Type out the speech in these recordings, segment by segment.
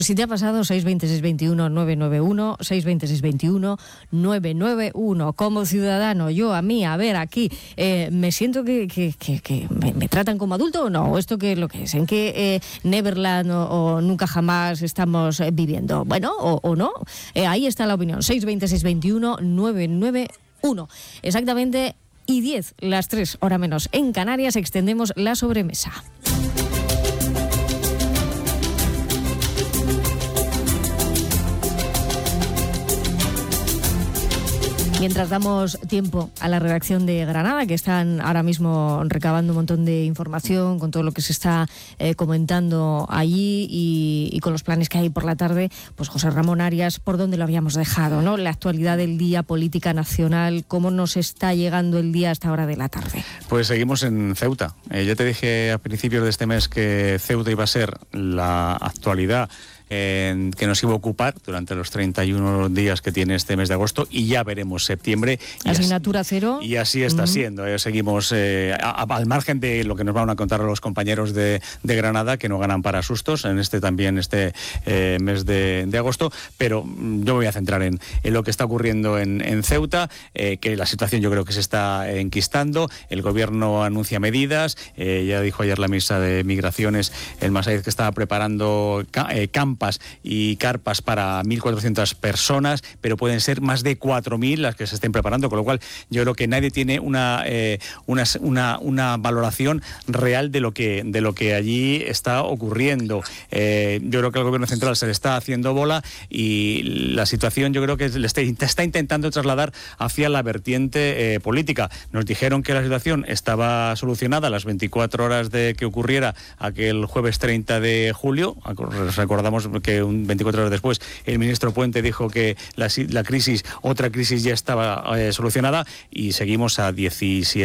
Si te ha pasado, 620-621-991, 620-621-991. Como ciudadano, yo a mí, a ver, aquí, me siento que me tratan como adulto o no, o esto qué es lo que es, en qué Neverland o nunca jamás estamos viviendo. Bueno, o no, ahí está la opinión. 620-621-991. Exactamente, y 10, las 3, hora menos, en Canarias, extendemos la sobremesa. Mientras damos tiempo a la redacción de Granada, que están ahora mismo recabando un montón de información con todo lo que se está comentando allí y con los planes que hay por la tarde, pues José Ramón Arias, ¿por dónde lo habíamos dejado, no? La actualidad del día, política nacional, ¿cómo nos está llegando el día a esta hora de la tarde? Pues seguimos en Ceuta. Ya te dije a principios de este mes que Ceuta iba a ser la actualidad que nos iba a ocupar durante los 31 días que tiene este mes de agosto, y ya veremos septiembre. Asignatura cero. Y así está siendo. Seguimos al margen de lo que nos van a contar los compañeros de Granada, que no ganan para sustos en este mes de agosto, pero yo me voy a centrar en lo que está ocurriendo en Ceuta, que la situación yo creo que se está enquistando. El gobierno anuncia medidas, ya dijo ayer la ministra de Migraciones, el Massaid, que estaba preparando campas y carpas para 1.400 personas, pero pueden ser más de 4.000 las que se estén preparando, con lo cual yo creo que nadie tiene una valoración real de lo que allí está ocurriendo. Yo creo que al gobierno central se le está haciendo bola y la situación yo creo que le está intentando trasladar hacia la vertiente política. Nos dijeron que la situación estaba solucionada a las 24 horas de que ocurriera aquel jueves 30 de julio. Recordamos que 24 horas después el ministro Puente dijo que otra crisis ya estaba solucionada, y seguimos a 18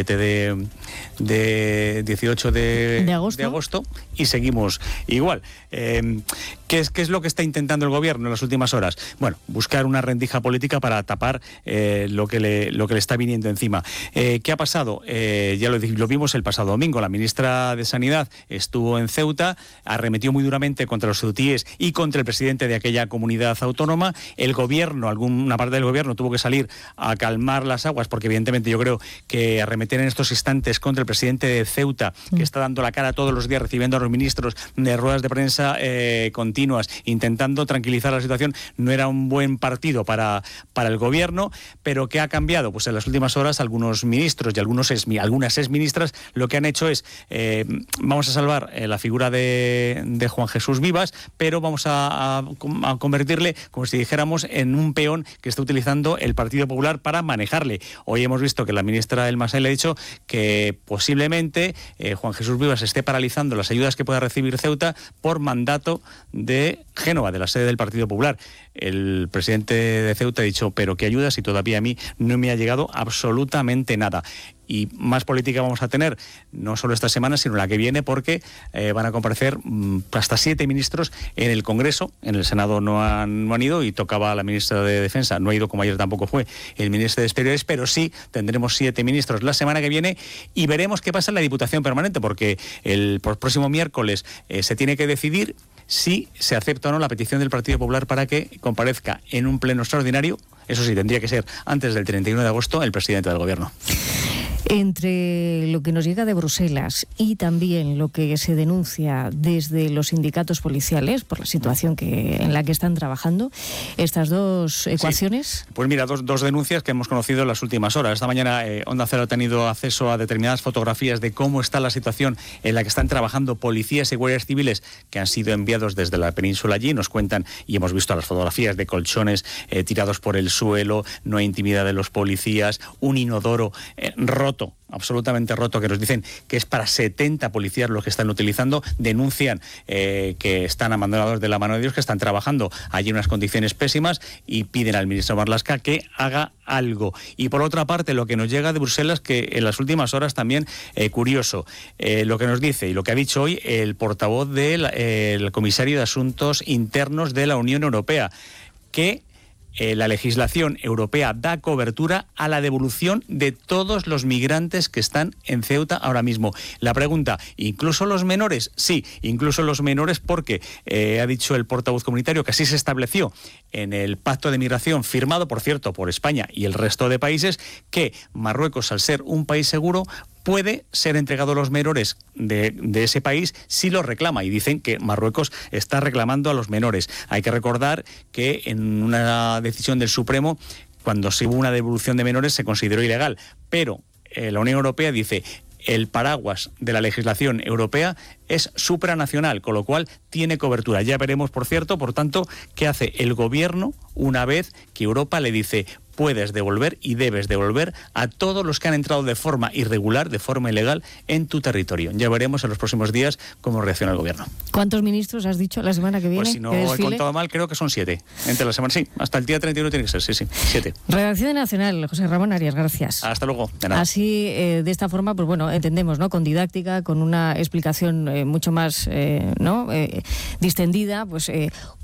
de agosto y seguimos igual. ¿Qué es lo que está intentando el gobierno en las últimas horas? Bueno, buscar una rendija política para tapar lo que le está viniendo encima. ¿Qué ha pasado? Ya lo vimos el pasado domingo. La ministra de Sanidad estuvo en Ceuta, arremetió muy duramente contra los ceutíes y contra el presidente de aquella comunidad autónoma. El gobierno, una parte del gobierno tuvo que salir a calmar las aguas, porque evidentemente yo creo que arremeter en estos instantes contra el presidente de Ceuta, que está dando la cara todos los días, recibiendo a los ministros de ruedas de prensa continuas, intentando tranquilizar la situación, no era un buen partido para el gobierno. Pero ¿qué ha cambiado? Pues en las últimas horas algunos ministros y algunas exministras lo que han hecho es vamos a salvar la figura de Juan Jesús Vivas, pero vamos a convertirle, como si dijéramos, en un peón que está utilizando el Partido Popular para manejarle. Hoy hemos visto que la ministra El Massaid le ha dicho que posiblemente Juan Jesús Vivas esté paralizando las ayudas que pueda recibir Ceuta por mandato de Génova, de la sede del Partido Popular. El presidente de Ceuta ha dicho, pero ¿qué ayudas? Si todavía a mí no me ha llegado absolutamente nada. Y más política vamos a tener, no solo esta semana, sino la que viene, porque van a comparecer hasta 7 ministros en el Congreso. En el Senado no han ido, y tocaba a la ministra de Defensa. No ha ido, como ayer tampoco fue el ministro de Exteriores, pero sí tendremos 7 ministros la semana que viene, y veremos qué pasa en la Diputación Permanente, porque el próximo miércoles se tiene que decidir si se acepta o no la petición del Partido Popular para que comparezca en un pleno extraordinario. Eso sí, tendría que ser antes del 31 de agosto el presidente del Gobierno. Entre lo que nos llega de Bruselas y también lo que se denuncia desde los sindicatos policiales por la situación en la que están trabajando, estas dos ecuaciones. Sí. Pues mira, dos denuncias que hemos conocido en las últimas horas. Esta mañana Onda Cero ha tenido acceso a determinadas fotografías de cómo está la situación en la que están trabajando policías y guardias civiles que han sido enviados desde la península allí. Nos cuentan, y hemos visto las fotografías de colchones tirados por el suelo, no hay intimidad de los policías, un inodoro roto, absolutamente roto, que nos dicen que es para 70 policías los que están utilizando. Denuncian que están abandonados de la mano de Dios, que están trabajando allí en unas condiciones pésimas, y piden al ministro Marlaska que haga algo. Y por otra parte, lo que nos llega de Bruselas, que en las últimas horas también, curioso, lo que nos dice y lo que ha dicho hoy el portavoz del comisario de Asuntos Internos de la Unión Europea, que la legislación europea da cobertura a la devolución de todos los migrantes que están en Ceuta ahora mismo. La pregunta, ¿incluso los menores? Sí, incluso los menores, porque ha dicho el portavoz comunitario que así se estableció en el pacto de migración firmado, por cierto, por España y el resto de países, que Marruecos, al ser un país seguro, puede ser entregado a los menores de ese país si lo reclama, y dicen que Marruecos está reclamando a los menores. Hay que recordar que en una decisión del Supremo, cuando se hubo una devolución de menores, se consideró ilegal, pero la Unión Europea dice: el paraguas de la legislación europea es supranacional, con lo cual tiene cobertura. Ya veremos, por cierto, por tanto, qué hace el gobierno una vez que Europa le dice: puedes devolver y debes devolver a todos los que han entrado de forma irregular, de forma ilegal, en tu territorio. Ya veremos en los próximos días cómo reacciona el gobierno. ¿Cuántos ministros has dicho la semana que viene? Pues si no he contado mal, creo que son 7. Entre la semana, sí, hasta el día 31 tiene que ser, sí, 7. Redacción Nacional, José Ramón Arias, gracias. Hasta luego. De nada. Así, de esta forma, pues bueno, entendemos, ¿no? Con didáctica, con una explicación mucho más distendida, pues